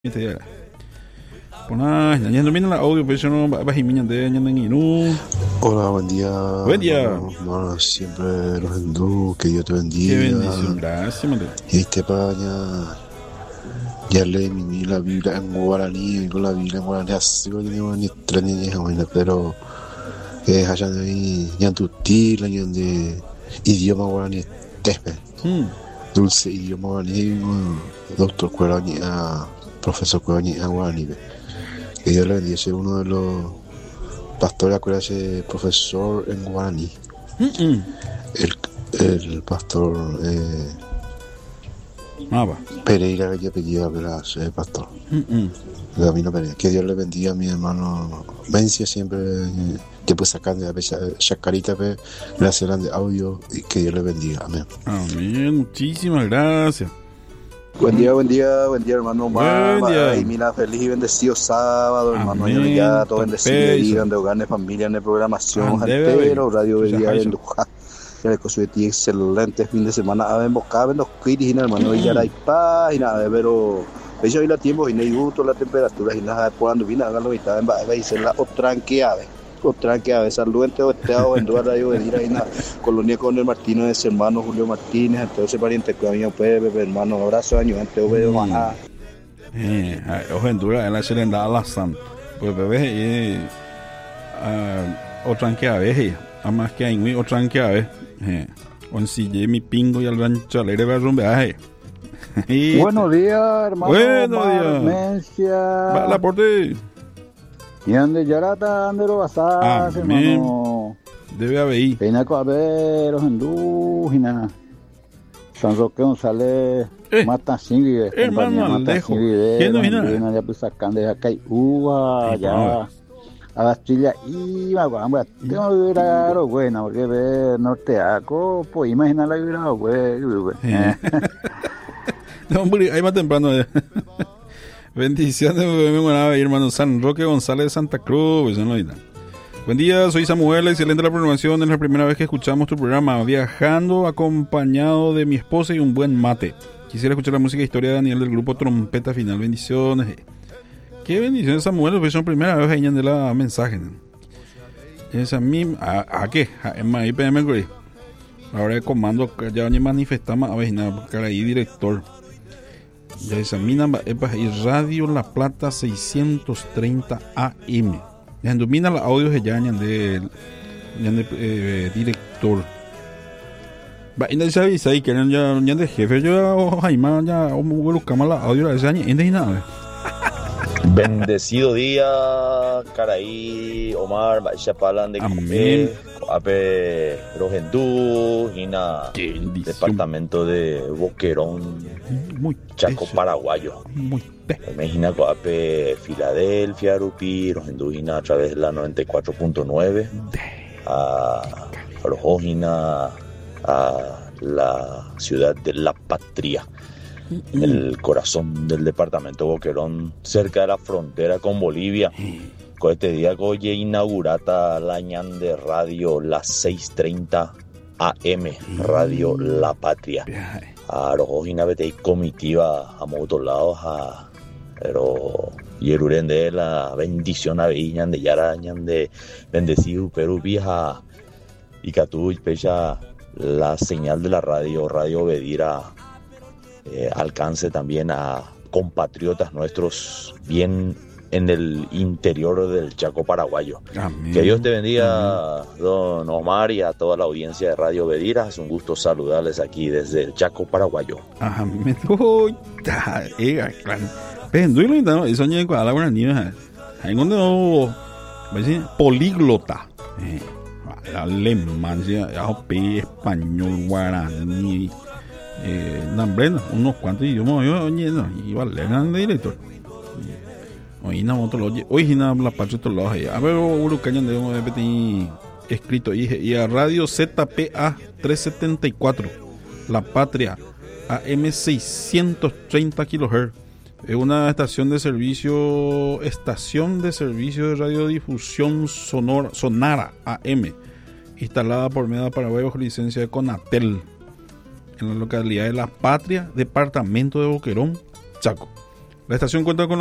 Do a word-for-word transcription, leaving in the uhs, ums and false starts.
Pona, ñan domina la audio, pero no va a imiñan de ñan en Hola, buen día. Buen día. Hermano, hermano, siempre los hindú, que Dios te bendiga. Qué bendición, gracias, madre. Y este paña, ya leí mi la Biblia en guaraní, con la Biblia en guaraní, así que no ni tres ni ni pero que hayan ahí ñan tuti, la ñan de idioma guaraní, tespe. Hmm. Dulce idioma guaraní, doctor guaraní, profesor guaraní, guaraní. Que Dios le bendiga, es uno de los pastores, acuérdate, profesor en guaraní. Mm-mm. El, el pastor eh, Ah, va. Pereira, que apellido, ¿verdad? El pastor. Mm-mm. Camino Pereira. Que Dios le bendiga a mi hermano Vencia, siempre eh, te puede sacar de la chacarita, gracias grande audio, y que Dios le bendiga. Amén. Amén, muchísimas gracias. Buen día, buen día, buen día, hermano Omar. Buen día. Y mira, feliz y bendecido sábado, hermano. Amén. Ya todo bendecido, Peso. digan de hogar de familia, de programación, Ande, entero, baby. radio Ya, Bedia ya. de Luján. Ya le coso de ti, excelente fin de semana. A ver, buscar, ven los kiris, hermano, y ya hay paz, y nada, pero. Veis hoy la tiempo, y no hay gusto, la temperatura, y nada, por ando, vino, háganlo, y está en baja, y se la otra que ave. Otra que ave, saluente, o este o en duda, radio Bedia, y nada, colonia con el Martínez, hermano Julio Martínez, entonces pariente, que amigo Pepe, hermano, abrazo, año, antes, obvio, Mm. Eh, ojo en dura, la excelente alasan. Pues bebé, eh, ah, otra que a veces, a más que hay muy otra que a veces. Eh, on si mi pingo y al rancho le va a rumbear. Buenos días, hermano. Buenos días. Mencia. Va la porte. Y ande yarata, ande lo basas, Amén. hermano. Debe haber. Peina coaberos, endúgina. San Roque González, Eh, mata singui, hermano Alejo. ¿Quién no viene? Ya pues sacan de acá y uva, Ay, ya. no. A Bastilla iba, vamos, tengo que ir a lo bueno, porque ve norteaco, pues imagina la vida, güey. Eh. No, hombre, ahí más temprano. eh. Bendiciones, mi buena hermano San Roque González de Santa Cruz. Eso no hay nada. Buen día, soy Samuel, excelente la programación. Es la primera vez que escuchamos tu programa. Viajando acompañado de mi esposa y un buen mate. Quisiera escuchar la música de historia de Daniel del grupo Trompeta Final. Bendiciones. Qué bendiciones, Samuel. Pues son primera vez ahí de la mensaje. ¿no? Esa misma. ¿A, a qué? A M I P M Grey. Ahora el comando ya ni manifestamos a ver nada, porque ahí director. Ya esa mina y Radio La Plata seiscientos treinta A M. Ya domina los audios de ya de de eh, director. Va y no se avisa ahí que ya ya de jefe yo Jaime ya buscamos la audio de ese año y nada. Bendecido día, Caraí, Omar, Chapalan de Amén. Ape, Rojendú, Gina, Qué bendición. departamento de Boquerón, Muy Chaco, eso, Paraguayo. muy te. Imagina Ape, Filadelfia, Rupi, Rojendú, Gina, a través de la noventa y cuatro punto nueve, a Rojogina, a la ciudad de La Patria, el corazón del departamento Boquerón, cerca de la frontera con Bolivia. Con este día que inaugurata la ñan de radio las seis treinta A M, Radio La Patria. A Rojogina vete y comitiva a muchos lados a pero Yeruren de la bendición a Viñan de Yarañan de bendecido Perú vieja y Catú y pecha la señal de la radio, Radio Bedira. Eh, alcance también a compatriotas nuestros bien en el interior del Chaco paraguayo. Amén. Que Dios te bendiga, don Omar, y a toda la audiencia de Radio Bedira. Es un gusto saludarles aquí desde el Chaco paraguayo. Amén. Uy, ta, eh, claro. Pero no no, eso ni con la buena niña. Hay un no, políglota. Eh, alemán, español, guaraní. Eh, nombre, unos cuantos idiomas, yo, oye, no, y vale, grande director. Hoy no, otro lo hoy no, la parte de los a ver, urucañan de un repetí escrito y a Radio Z P A trescientos setenta y cuatro, La Patria, A M seiscientos treinta kilohertz. Es una estación de servicio, estación de servicio de radiodifusión sonora, Sonara A M, instalada por Meda Paraguay bajo licencia de Conatel, en la localidad de La Patria, departamento de Boquerón, Chaco. La estación cuenta con